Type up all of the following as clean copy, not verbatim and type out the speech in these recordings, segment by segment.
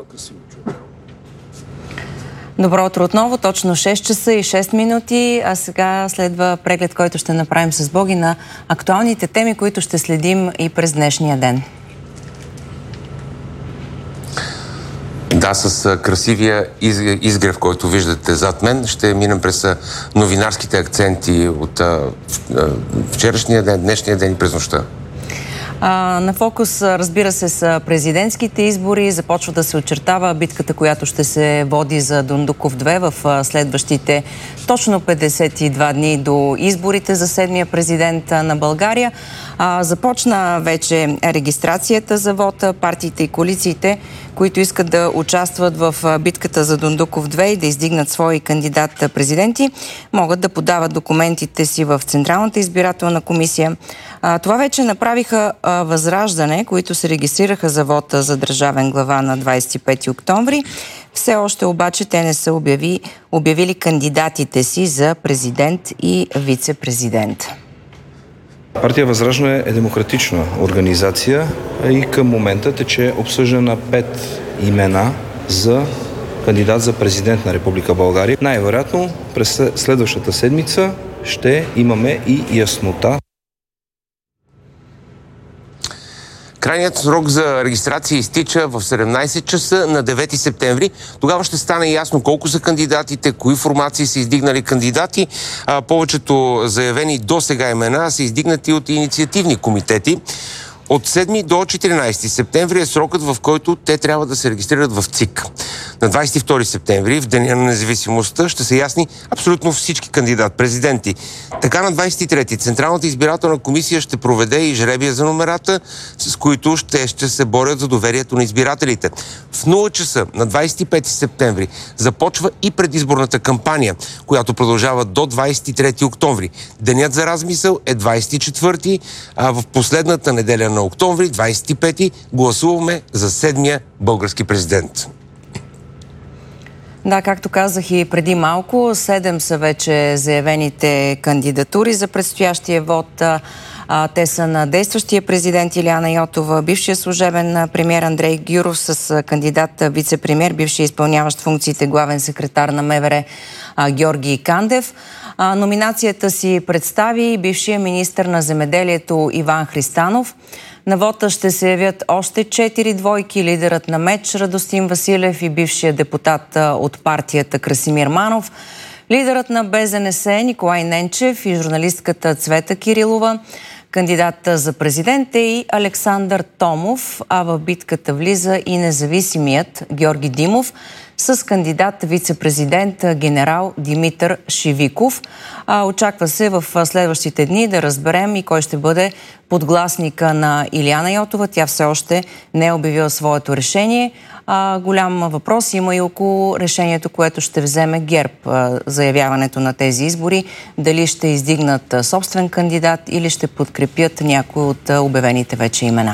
красиво човек. Добро утро отново, точно 6 часа и 6 минути, а сега следва преглед, който ще направим с Боги на актуалните теми, които ще следим и през днешния ден. Да, с красивия изгрев, който виждате зад мен, ще минем през новинарските акценти от вчерашния ден, днешния ден и през нощта. На фокус, разбира се, са президентските избори. Започва да се очертава битката, която ще се води за Дондуков 2 в следващите точно 52 дни до изборите за 7-я президент на България. Започна вече регистрацията за вота. Партиите и коалициите, които искат да участват в битката за Дондуков 2 и да издигнат свои кандидат-президенти, могат да подават документите си в Централната избирателна комисия. Това вече направиха Възраждане, които се регистрираха за вота за държавен глава на 25 октомври. Все още обаче те не са обявили кандидатите си за президент и вице-президент. Партия Възраждане е демократична организация и към момента тече обсъждане на 5 имена за кандидат за президент на Република България. Най-вероятно през следващата седмица ще имаме и яснота. Крайният срок за регистрация изтича в 17 часа на 9 септември. Тогава ще стане ясно колко са кандидатите, кои формации са издигнали кандидати. Повечето заявени до сега имена са издигнати от инициативни комитети. От 7 до 14 септември е срокът, в който те трябва да се регистрират в ЦИК. На 22 септември, в Деня на независимостта, ще са ясни абсолютно всички кандидат-президенти. Така на 23-ти Централната избирателна комисия ще проведе и жребия за номерата, с които ще се борят за доверието на избирателите. В 0 часа на 25 септември започва и предизборната кампания, която продължава до 23 октомври. Денят за размисъл е 24-ти, а в последната неделя на октомври, 25-ти, гласуваме за 7-я български президент. Да, както казах и преди малко, 7 са вече заявените кандидатури за предстоящия вод. Те са на действащия президент Илияна Йотова, бившия служебен премиер Андрей Гюров с кандидат вице-премиер, бившия изпълняващ функциите главен секретар на МВР Георги Кандев. Номинацията си представи бившия министър на земеделието Иван Христанов. На вота ще се явят още 4 двойки, лидерът на МЕЧ Радостин Василев и бившия депутат от партията Красимир Манов, лидерът на БЗНС Николай Ненчев и журналистката Цвета Кирилова. Кандидат за президент е и Александър Томов, а в битката влиза и независимият Георги Димов с кандидат вице-президент генерал Димитър Шивиков. Очаква се в следващите дни да разберем и кой ще бъде подгласника на Илияна Йотова. Тя все още не е обявила своето решение. Голям въпрос има и около решението, което ще вземе ГЕРБ за явяването на тези избори. Дали ще издигнат собствен кандидат или ще подкрепят някои от обявените вече имена.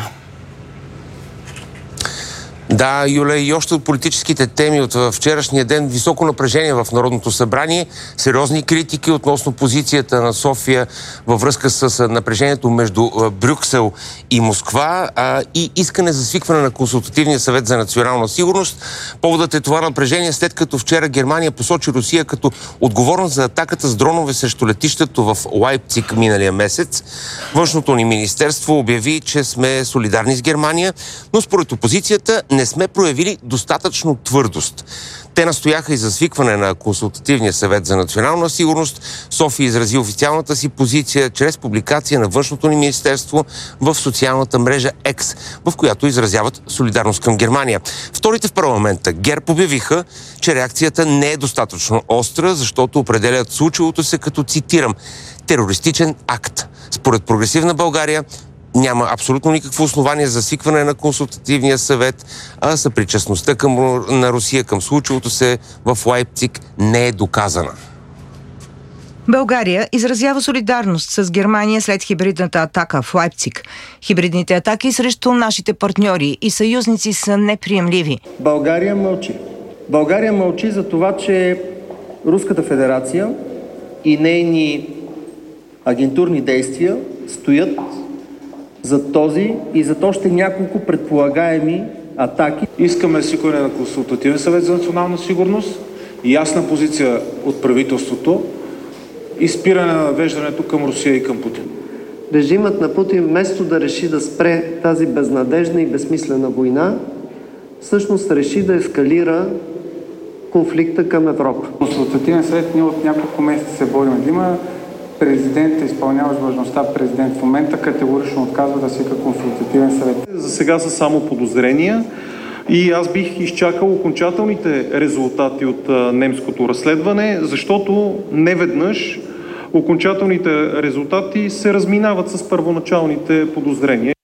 Да, Юля, и още от политическите теми от вчерашния ден. Високо напрежение в Народното събрание, сериозни критики относно позицията на София във връзка с напрежението между Брюксел и Москва и искане за свикване на Консултативния съвет за национална сигурност. Поводът е това напрежение, след като вчера Германия посочи Русия като отговорна за атаката с дронове срещу летището в Лайпциг миналия месец. Външното ни министерство обяви, че сме солидарни с Германия, но според опозицията не сме проявили достатъчно твърдост. Те настояха и за свикване на Консултативния съвет за национална сигурност. София изрази официалната си позиция чрез публикация на Външното ни министерство в социалната мрежа X, в която изразяват солидарност към Германия. Вторите в парламента ГЕРБ обявиха, че реакцията не е достатъчно остра, защото определят случилото се като, цитирам, терористичен акт. Според Прогресивна България няма абсолютно никакво основание за свикване на Консултативния съвет, а съпричастността на Русия към случилото се в Лайпциг не е доказана. България изразява солидарност с Германия след хибридната атака в Лайпциг. Хибридните атаки срещу нашите партньори и съюзници са неприемливи. България мълчи. България мълчи за това, че Руската федерация и нейни агентурни действия стоят за този и за още няколко предполагаеми атаки. Искаме свикване на Консултативен съвет за национална сигурност, ясна позиция от правителството и спиране на навеждането към Русия и към Путин. Режимът на Путин вместо да реши да спре тази безнадежна и безсмислена война, всъщност реши да ескалира конфликта към Европа. Консултативен съвет ние от няколко месеца се борим да има. Президентът, изпълняващ длъжността президент в момента, категорично отказва да свика консултативен съвет. За сега са само подозрения и аз бих изчакал окончателните резултати от немското разследване, защото неведнъж окончателните резултати се разминават с първоначалните подозрения.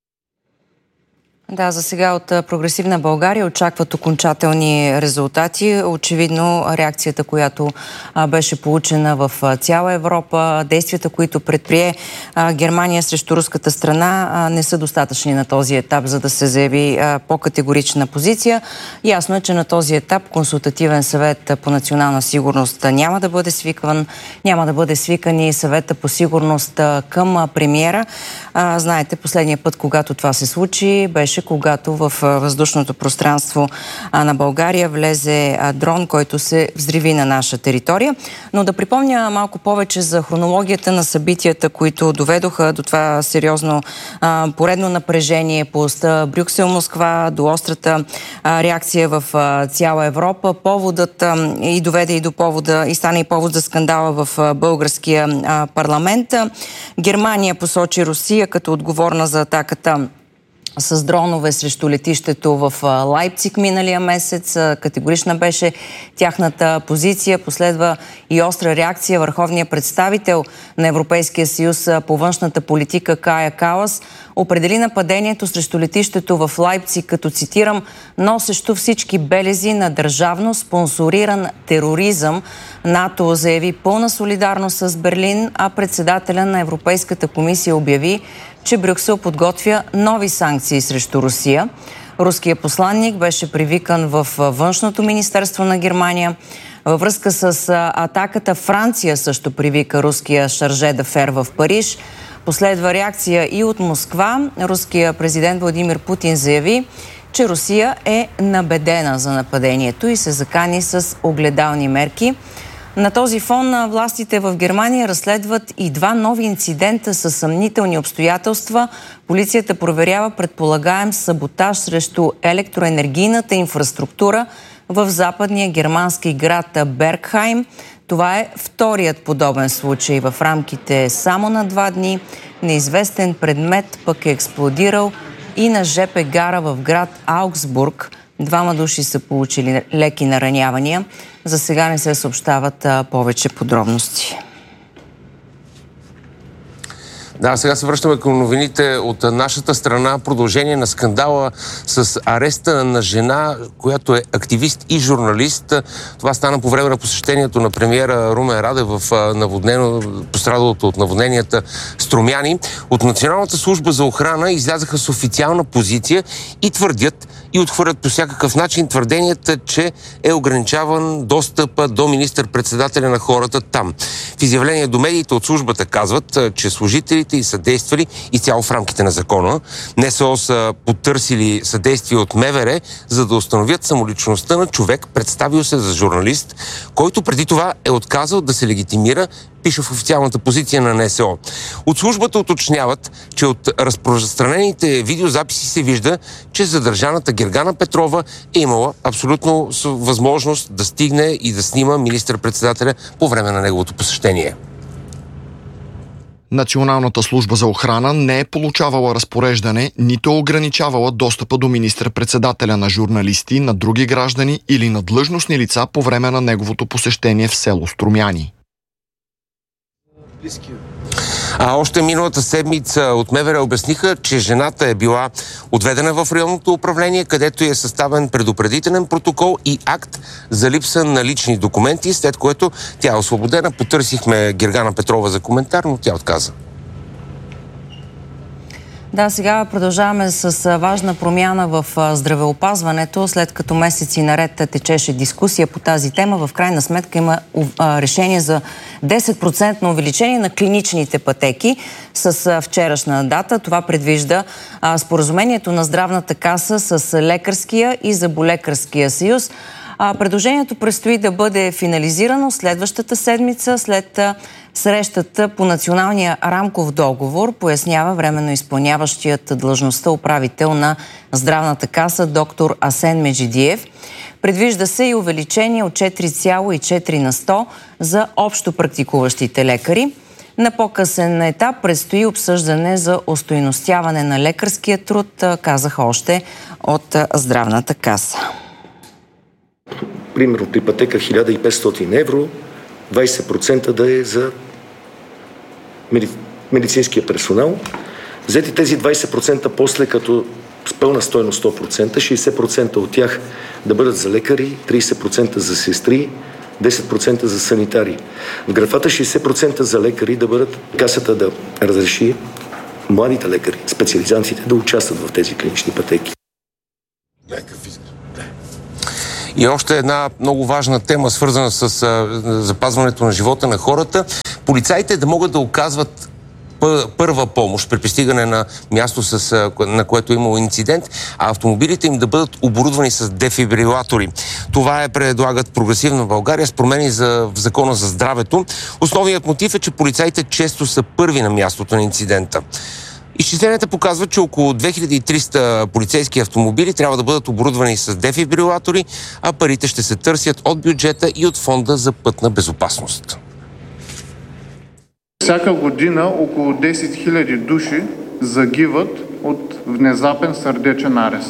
Да, за сега от Прогресивна България очакват окончателни резултати. Очевидно реакцията, която беше получена в цяла Европа, действията, които предприе Германия срещу руската страна, не са достатъчни на този етап, за да се заяви по-категорична позиция. Ясно е, че на този етап Консултативен съвет по национална сигурност няма да бъде свикван, няма да бъде свикан и съвета по сигурност към премиера. Знаете, последния път, когато това се случи, беше когато в въздушното пространство на България влезе дрон, който се взриви на наша територия. Но да припомня малко повече за хронологията на събитията, които доведоха до това сериозно поредно напрежение по оста Брюксел-Москва, до острата реакция в цяла Европа. Поводът и доведе и до повода, и стана и повод за скандала в българския парламент. Германия посочи Русия като отговорна за атаката с дронове срещу летището в Лайпциг миналия месец. Категорична беше тяхната позиция. Последва и остра реакция. Върховният представител на Европейския съюз по външната политика Кая Калас определи нападението срещу летището в Лайпциг като, цитирам, носещо всички белези на държавно спонсориран тероризъм. НАТО заяви пълна солидарност с Берлин, а председателя на Европейската комисия обяви, че Брюксел подготвя нови санкции срещу Русия. Руският посланник беше привикан в външното министерство на Германия. Във връзка с атаката Франция също привика руския шарже дафер в Париж. Последва реакция и от Москва. Руският президент Владимир Путин заяви, че Русия е набедена за нападението и се закани с огледални мерки. На този фон властите в Германия разследват и два нови инцидента с съмнителни обстоятелства. Полицията проверява предполагаем саботаж срещу електроенергийната инфраструктура в западния германски град Бергхайм. Това е вторият подобен случай в рамките само на 2 дни. Неизвестен предмет пък е експлодирал и на ЖП гара в град Аугсбург. 2 души са получили леки наранявания. За сега не се съобщават повече подробности. Да, сега се връщаме към новините от нашата страна. Продължение на скандала с ареста на жена, която е активист и журналист. Това стана по време на посещението на премиера Румен Радев в пострадалото от наводненията Струмяни. От Националната служба за охрана излязаха с официална позиция и твърдят и отхвърлят по всякакъв начин твърденията, че е ограничаван достъпа до министър-председателя на хората там. В изявление до медиите от службата казват, че служителите и съдействали изцяло в рамките на закона. НСО са потърсили съдействие от МВР, за да установят самоличността на човек, представил се за журналист, който преди това е отказал да се легитимира, пише в официалната позиция на НСО. От службата уточняват, че от разпространените видеозаписи се вижда, че задържаната Гергана Петрова е имала абсолютно възможност да стигне и да снима министър-председателя по време на неговото посещение. Националната служба за охрана не е получавала разпореждане, нито ограничавала достъпа до министър-председателя на журналисти, на други граждани или на длъжностни лица по време на неговото посещение в село Струмяни. Още миналата седмица от МВР обясниха, че жената е била отведена в районното управление, където е съставен предупредителен протокол и акт за липса на лични документи, след което тя е освободена. Потърсихме Гергана Петрова за коментар, но тя отказа. Да, сега продължаваме с важна промяна в здравеопазването. След като месеци наред течеше дискусия по тази тема, в крайна сметка има решение за 10% увеличение на клиничните пътеки с вчерашна дата. Това предвижда споразумението на Здравната каса с Лекарския и Зъболекарския съюз. Предложението предстои да бъде финализирано следващата седмица след срещата по националния рамков договор, пояснява временно изпълняващият длъжността управител на Здравната каса доктор Асен Меджидиев. Предвижда се и увеличение от 4,4% за общо практикуващите лекари. На по-късен етап предстои обсъждане за остойностяване на лекарския труд, казаха още от Здравната каса. Примерно при пътека 1500 евро, 20% да е за медицинския персонал. Взети тези 20% после като с пълна стойност 100%, 60% от тях да бъдат за лекари, 30% за сестри, 10% за санитари. В графата 60% за лекари да бъдат касата да разреши младите лекари, специализантите да участват в тези клинични пътеки. И още една много важна тема, свързана с запазването на живота на хората. Полицаите да могат да оказват първа помощ при пристигане на място, на което е имало инцидент, а автомобилите им да бъдат оборудвани с дефибрилатори. Това предлагат Прогресивна България с промени в Закона за здравето. Основният мотив е, че полицаите често са първи на мястото на инцидента. Изчисленията показват, че около 2300 полицейски автомобили трябва да бъдат оборудвани с дефибрилатори, а парите ще се търсят от бюджета и от Фонда за пътна безопасност. Всяка година около 10 000 души загиват от внезапен сърдечен арест.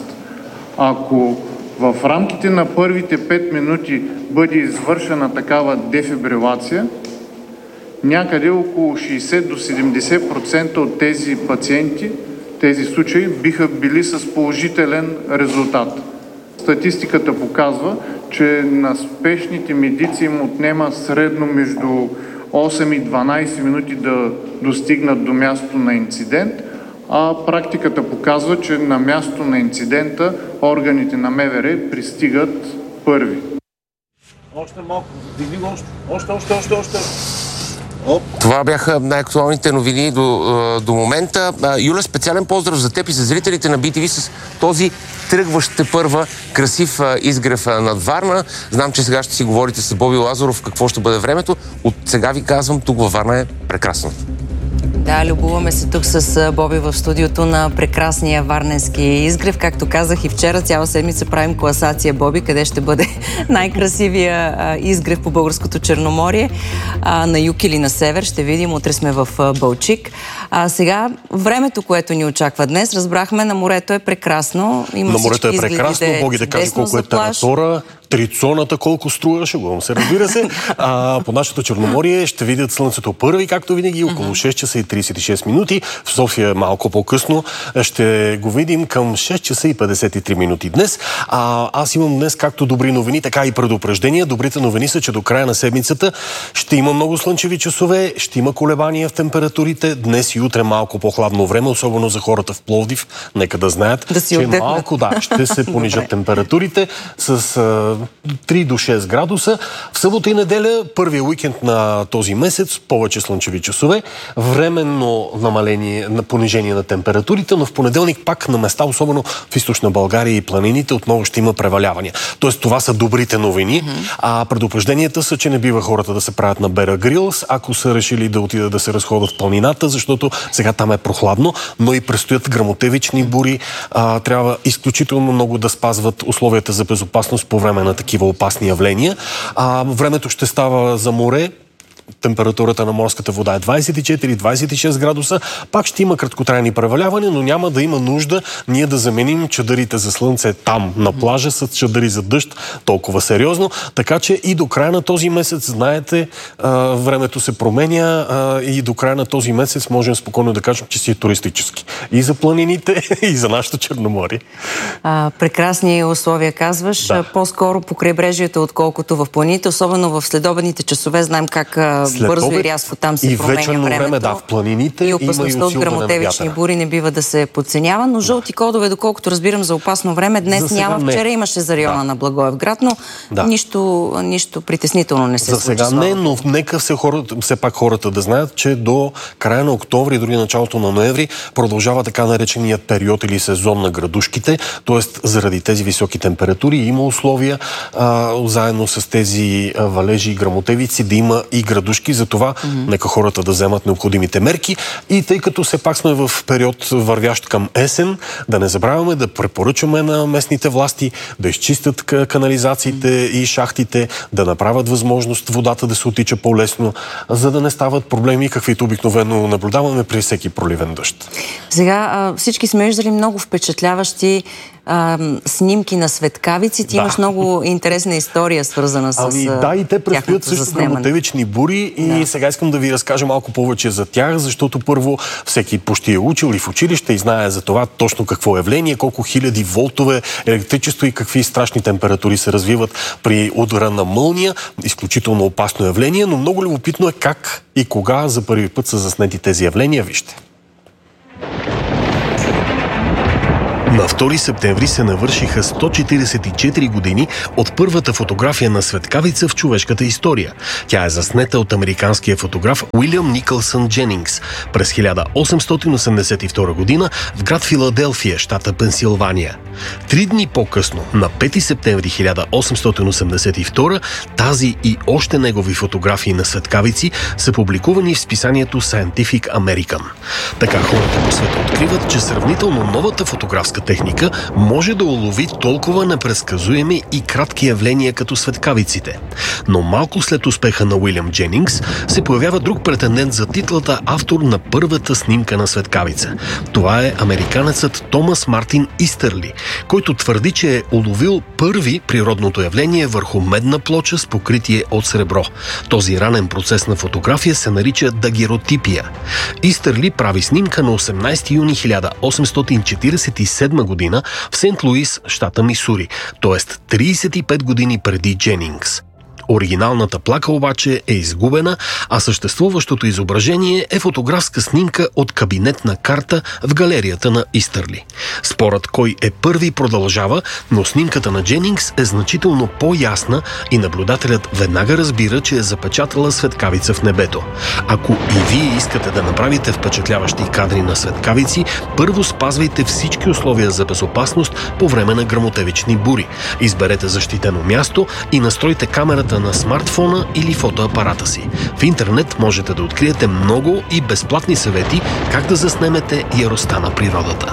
Ако в рамките на първите 5 минути бъде извършена такава дефибрилация, някъде около 60 до 70% от тези пациенти, тези случаи биха били с положителен резултат. Статистиката показва, че на спешните медици им отнема средно между 8 и 12 минути да достигнат до мястото на инцидент, а практиката показва, че на мястото на инцидента органите на МВР пристигат първи. Още малко, дигни го още. Това бяха най-актуалните новини до момента. Юля, специален поздрав за теб и за зрителите на BTV с този тръгващ тепърва красив изгрев над Варна. Знам, че сега ще си говорите с Боби Лазаров какво ще бъде времето. От сега ви казвам, тук във Варна е прекрасно. Да, любуваме се тук с Боби в студиото на прекрасния варненски изгрев. Както казах и вчера, цяла седмица правим класация, Боби, къде ще бъде най-красивия изгрев по българското Черноморие. На юг или на север, ще видим. Утре сме в Балчик. Сега, времето, което ни очаква днес, разбрахме, на морето е прекрасно. Има на морето е прекрасно. Боги да каже колко е температура. Трицоната колко струва, шегувам се, разбира се. По нашето Черноморие ще видят слънцето първи, както винаги, около 6 часа и 36 минути. В София малко по-късно ще го видим към 6 часа и 53 минути днес. Аз имам днес както добри новини, така и предупреждения. Добрите новини са, че до края на седмицата ще има много слънчеви часове, ще има колебания в температурите. Днес и утре малко по-хладно време, особено за хората в Пловдив. Нека да знаят, че малко ще се понижат температурите с 3 до 6 градуса. В събота и неделя, първия уикенд на този месец, повече слънчеви часове, временно намаление, на понижение на температурите, но в понеделник пак на места, особено в източна България и планините, отново ще има превалявания. Тоест това са добрите новини, а предупрежденията са, че не бива хората да се правят на Бера Грилс, ако са решили да отидат да се разходят в планината, защото сега там е прохладно, но и предстоят гръмотевични бури. Трябва изключително много да спазват условията за безопасност по време на такива опасни явления. Времето ще става за море. Температурата на морската вода е 24-26 градуса. Пак ще има краткотрайни превалявания, но няма да има нужда ние да заменим чадърите за слънце там на плажа с чадъри за дъжд толкова сериозно. Така че и до края на този месец, знаете, времето се променя и до края на този месец можем спокойно да кажем, че си е туристически. И за планините, и за нашето Черноморие. Прекрасни условия, казваш. Да. По-скоро по крайбрежието, отколкото в планините, особено в следобедните часове. Знаем как бързо и рязко там се променя времето. В планините и опасността от гръмотевични бури не бива да се подценява, но жълти кодове, доколкото разбирам, за опасно време днес няма. Вчера имаше за района на Благоевград, но нищо притеснително не се случи. За сега не, но нека все пак хората да знаят, че до края на октомври и дори началото на ноември продължава така нареченият период или сезон на градушките, т.е. заради тези високи температури има условия заедно с тези валежи и гръмотевици да има и градушки, затова нека хората да вземат необходимите мерки и тъй като все пак сме в период вървящ към есен, да не забравяме да препоръчаме на местните власти да изчистят канализациите и шахтите, да направят възможност водата да се отича по-лесно, за да не стават проблеми, каквито обикновено наблюдаваме при всеки проливен дъжд. Сега всички сме виждали много впечатляващи снимки на светкавици. Ти имаш много интересна история, свързана с и те предстоят също гръмотевични бури и сега искам да ви разкажа малко повече за тях, защото първо всеки почти е учил и в училище и знае за това точно какво е явление, колко хиляди волтове електричество и какви страшни температури се развиват при удара на мълния. Изключително опасно явление, но много любопитно е как и кога за първи път са заснети тези явления. Вижте. На 2 септември се навършиха 144 години от първата фотография на светкавица в човешката история. Тя е заснета от американския фотограф Уилям Никълсън Дженингс през 1882 година в град Филаделфия, щата Пенсилвания. 3 дни по-късно, на 5 септември 1882, тази и още негови фотографии на светкавици са публикувани в списанието Scientific American. Така хората по света откриват, че сравнително новата фотографска техника може да улови толкова непредсказуеми и кратки явления като светкавиците. Но малко след успеха на Уилям Дженингс се появява друг претендент за титлата автор на първата снимка на светкавица. Това е американецът Томас Мартин Истърли, който твърди, че е уловил първи природното явление върху медна плоча с покритие от сребро. Този ранен процес на фотография се нарича дагеротипия. Истърли прави снимка на 18 юни 1847 година в Сент-Луис, щата Мисури, т.е. 35 години преди Дженингс. Оригиналната плака обаче е изгубена, а съществуващото изображение е фотографска снимка от кабинетна карта в галерията на Истърли. Спорът кой е първи продължава, но снимката на Дженингс е значително по-ясна и наблюдателят веднага разбира, че е запечатала светкавица в небето. Ако и вие искате да направите впечатляващи кадри на светкавици, първо спазвайте всички условия за безопасност по време на гръмотевични бури. Изберете защитено място и настройте камерата на смартфона или фотоапарата си. В интернет можете да откриете много и безплатни съвети как да заснемете яростта на природата.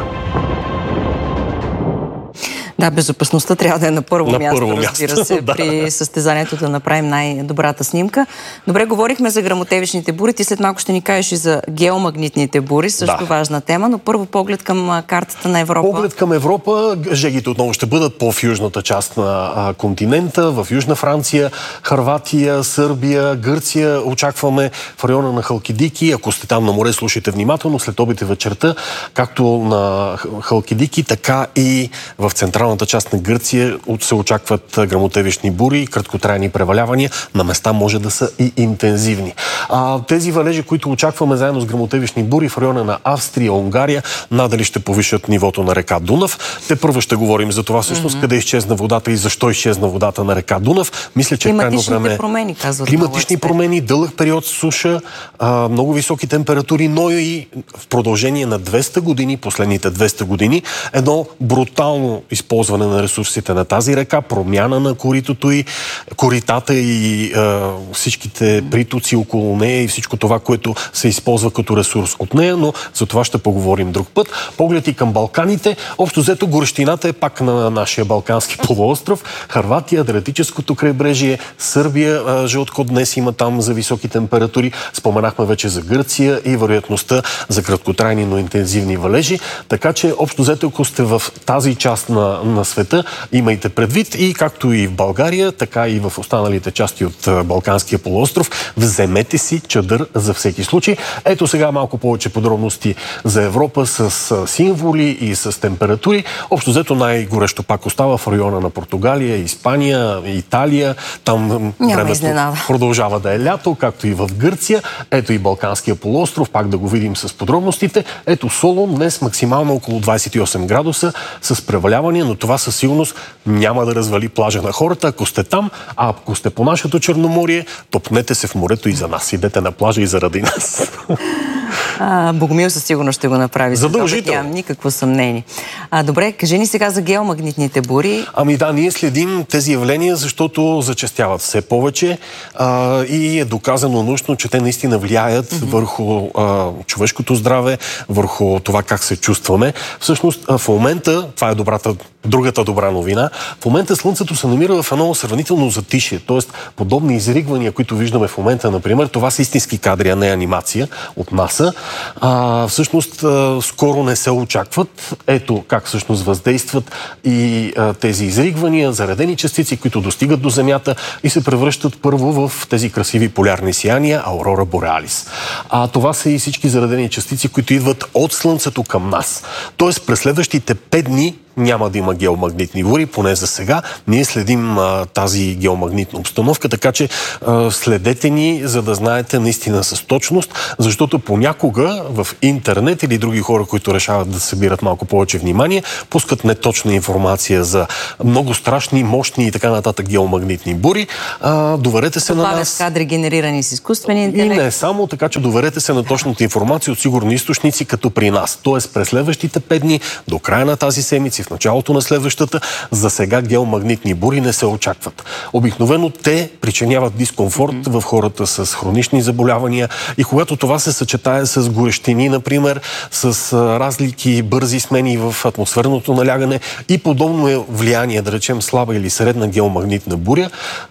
Да, безопасността трябва да е на първо място, разбира се, при състезанието да направим най-добрата снимка. Добре, говорихме за гръмотевичните бури. Ти след малко ще ни кажеш и за геомагнитните бури, също важна тема, но първо поглед към картата на Европа. Поглед към Европа. Жегите отново ще бъдат в южната част на континента, в Южна Франция, Хърватия, Сърбия, Гърция. Очакваме в района на Халкидики. Ако сте там на море, слушайте внимателно. След обед и вечерта, както на Халкидики, така и в централната част на Гърция се очакват гръмотевични бури и краткотрайни превалявания. На места може да са и интензивни. Тези валежи, които очакваме заедно с гръмотевични бури в района на Австрия, Унгария, надали ще повишат нивото на река Дунав. Те първо ще говорим за това всъщност къде изчезна водата и защо изчезна водата на река Дунав. Мисля, че крайно време промени, казват климатични промени, дълъг период суша, много високи температури, но и в продължение на 200 години, последните 200 години, едно брутално използване на ресурсите на тази река, промяна на коритото и коритата и всичките притоци около нея и всичко това, което се използва като ресурс от нея, но за това ще поговорим друг път. Поглед и към Балканите. Общо взето горещината е пак на нашия Балкански полуостров. Хърватия, Адриатическото крайбрежие, Сърбия, жълтко днес има там за високи температури. Споменахме вече за Гърция и вероятността за краткотрайни, но интензивни валежи. Така че общо взето, ако сте в тази част на света. Имайте предвид и както и в България, така и в останалите части от Балканския полуостров. Вземете си чадър за всеки случай. Ето сега малко повече подробности за Европа с символи и с температури. Общо взето най-горещо пак остава в района на Португалия, Испания, Италия. Там времето продължава да е лято, както и в Гърция. Ето и Балканския полуостров, пак да го видим с подробностите. Ето Солун днес максимално около 28 градуса с преваляване, но това със сигурност няма да развали плажа на хората, ако сте там, а ако сте по нашето Черноморие, топнете се в морето и за нас. Идете на плажа и заради нас. Богомил със сигурност ще го направи. Задължително. Нямам никакво съмнение. Добре, кажи ни сега за геомагнитните бури. Ние следим тези явления, защото зачестяват все повече и е доказано научно, че те наистина влияят върху човешкото здраве, върху това как се чувстваме. Всъщност, в момента, това е другата добра новина, в момента Слънцето се намира в едно сравнително затишие, т.е. подобни изригвания, които виждаме в момента, например, това са истински кадри, а не анимация от НАСА. Всъщност, скоро не се очакват. Ето как всъщност въздействат и тези изригвания, заредени частици, които достигат до Земята и се превръщат първо в тези красиви полярни сияния, аурора бореалис. Това са и всички заредени частици, които идват от Слънцето към нас. Тоест, през следващите 5 дни няма да има геомагнитни бури, поне за сега. Ние следим тази геомагнитна обстановка, така че следете ни, за да знаете наистина с точност, защото понякога в интернет или други хора, които решават да събират малко повече внимание, пускат неточна информация за много страшни, мощни и така нататък геомагнитни бури. Доверете се на нас. Кадри генерирани с изкуствения интелект. И не само, така че доверете се на точната информация от сигурни източници, като при нас. Тоест през следващите 5 дни, до края на тази седмица, в началото на следващата, за сега геомагнитни бури не се очакват. Обикновено те причиняват дискомфорт в хората с хронични заболявания и когато това се съчетае с горещини, например, с разлики, бързи смени в атмосферното налягане и подобно влияние, да речем слаба или средна геомагнитна буря,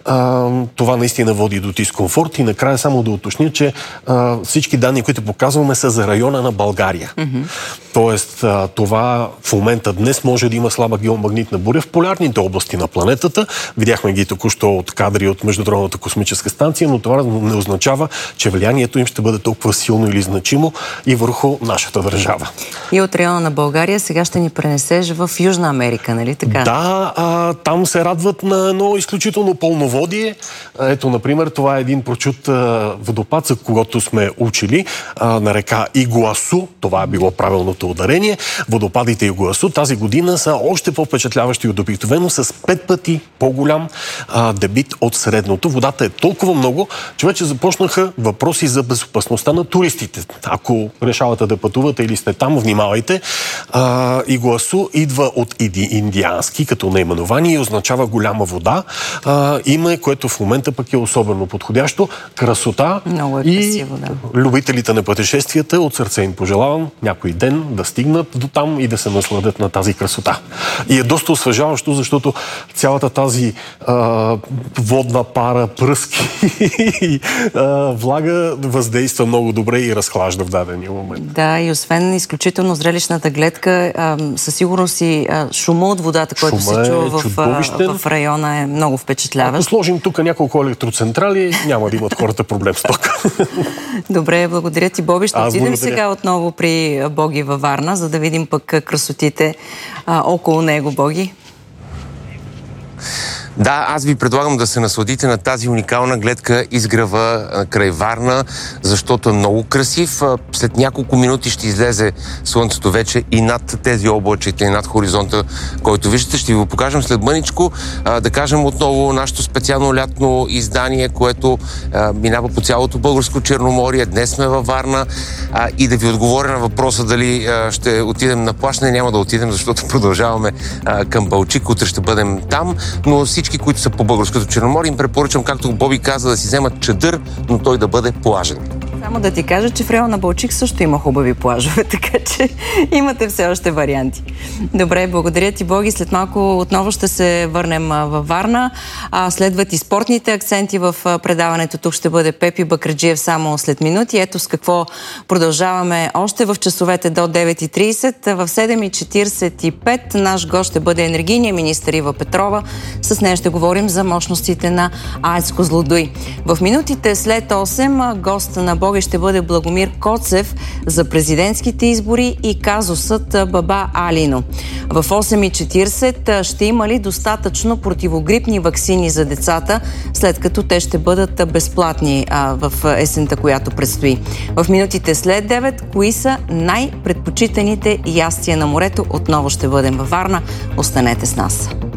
това наистина води до дискомфорт и накрая само да уточня, че всички данни, които показваме, са за района на България. Тоест, това в момента днес може да има слаба геомагнитна буря в полярните области на планетата. Видяхме ги току-що от кадри от Международната космическа станция, но това не означава, че влиянието им ще бъде толкова силно или значимо и върху нашата държава. И от района на България сега ще ни пренесеш в Южна Америка, нали така? Да, там се радват на едно изключително пълноводие. Ето, например, това е един прочут водопад, за когото сме учили, на река Игуасу. Това е било правилното ударение. Водопадите Игуасу тази година са още по-впечатляващи от обикновено, с 5 пъти по-голям дебит от средното. Водата е толкова много, че вече започнаха въпроси за безопасността на туристите. Ако решавате да пътувате или сте там, внимавайте. Игуасу идва от индиански като наименование и означава голяма вода. Име, което в момента пък е особено подходящо. Красота. Много е и красиво, да. Любителите на пътешествията от сърце им пожелавам някой ден да стигнат до там и да се насладят на тази красота. И е доста освежаващо, защото цялата тази водна пара, пръски и влага въздейства много добре и разхлажда в дадения момент. Да, и освен изключително зрелищната гледка, със сигурност и шума от водата, който се чува в района е много впечатляващ. Ако сложим тук няколко електроцентрали, няма да имат хората проблем с тока. Добре, благодаря ти, Боби. Ще отидем сега отново при Боги във Варна, за да видим пък красотите около него, Боги. Да, аз ви предлагам да се насладите на тази уникална гледка изгрева край Варна, защото е много красив. След няколко минути ще излезе слънцето вече и над тези облачета, и над хоризонта, който виждате. Ще ви го покажем след мъничко. Да кажем отново нашето специално лятно издание, което минава по цялото българско Черноморие. Днес сме във Варна и да ви отговоря на въпроса дали ще отидем на плаж. Не, няма да отидем, защото продължаваме към Балчик. Утре ще бъдем там, но всички, които са по българското Черноморие, им препоръчвам, както Боби каза, да си вземат чадър, но той да бъде плажен. Само да ти кажа, че в района Балчик също има хубави плажове, така че имате все още варианти. Добре, благодаря ти, Боги. След малко отново ще се върнем във Варна. Следват и спортните акценти в предаването. Тук ще бъде Пепи Бакраджиев само след минути. Ето с какво продължаваме още в часовете до 9:30. В 7:45 наш гост ще бъде енергийният министър Ива Петрова. С нея ще говорим за мощностите на АЕЦ Козлодуй. В минутите след 8 гост на Боги ще бъде Благомир Коцев за президентските избори и казусът Баба Алино. В 8:40 ще има ли достатъчно противогрипни ваксини за децата, след като те ще бъдат безплатни в есента, която предстои. В минутите след 9 кои са най-предпочитаните ястия на морето? Отново ще бъдем във Варна. Останете с нас.